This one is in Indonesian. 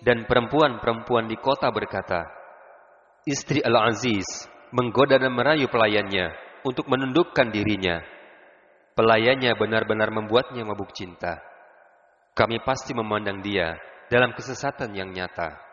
dan perempuan-perempuan di kota berkata, istri Al-Aziz menggoda dan merayu pelayannya untuk menundukkan dirinya. Pelayannya benar-benar membuatnya mabuk cinta. Kami pasti memandang dia dalam kesesatan yang nyata.